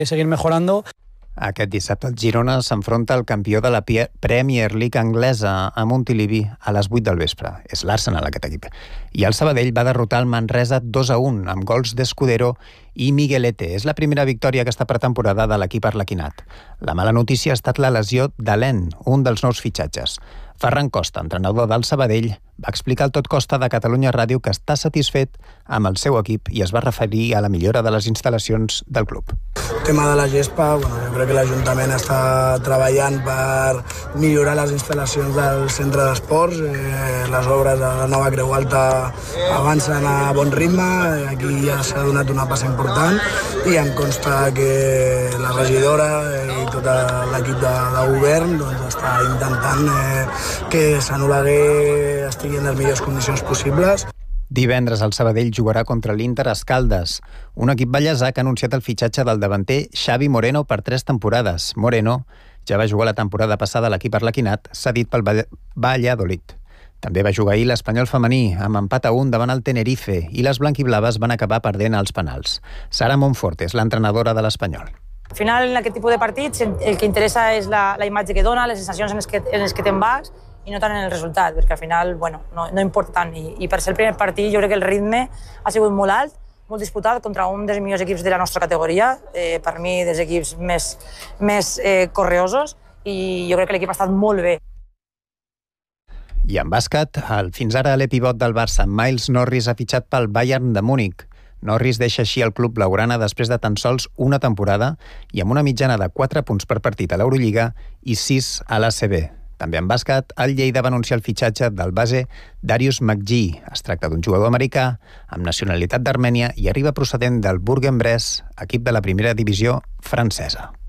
seguir mejorando. Aquest dissabte el Girona s'enfronta al campió de la Premier League anglesa a Montilivi a les 8 del vespre. És l'Arsenal, aquest equip. I el Sabadell va derrotar el Manresa 2-1 amb gols d'Escudero i Miguelete. És la primera victòria aquesta pretemporada de l'equip arlequinat. La mala notícia ha estat la lesió d'Alen, un dels nous fitxatges. Ferran Costa, entrenador del Sabadell, va explicar al Tot Costa de Catalunya Ràdio que està satisfet amb el seu equip i es va referir a la millora de les instal·lacions del club. El tema de la gespa, jo crec que l'Ajuntament està treballant per millorar les instal·lacions del centre d'esports. Les obres de la nova Creu Alta avancen a bon ritme, aquí ja s'ha donat una passa important i em consta que la regidora i tot l'equip de govern està intentant que Sant Oleguer estigui en les millors condicions possibles. Divendres el Sabadell jugarà contra l'Inter Escaldes, un equip ballesà que ha anunciat el fitxatge del davanter Xavi Moreno per 3 temporades. Moreno ja va jugar la temporada passada a l'equip arlequinat, cedit pel Valladolid. També va jugar ahir l'Espanyol femení, amb empat a 1 davant el Tenerife, i les blanquiblaves van acabar perdent als penals. Sara Monfort és l'entrenadora de l'Espanyol. Al final, en aquest tipus de partits, el que interessa és la imatge que dona, les sensacions en les que te'n vas, i no tant en el resultat, perquè al final no importa tant. I per ser el primer partit, jo crec que el ritme ha sigut molt alt, molt disputat contra un dels millors equips de la nostra categoria, per mi dels equips més correosos, i jo crec que l'equip ha estat molt bé. I en bàsquet, fins ara l'epivot del Barça, Miles Norris, ha fitxat pel Bayern de Múnich. Norris deixa així el club blaugrana després de tan sols una temporada i amb una mitjana de 4 punts per partit a l'Eurolliga i 6 a l'ACB. També en bàsquet, el Lleida va anunciar el fitxatge del base Darius McGee. Es tracta d'un jugador americà amb nacionalitat d'Armènia i arriba procedent del Bourg-en-Bresse, equip de la primera divisió francesa.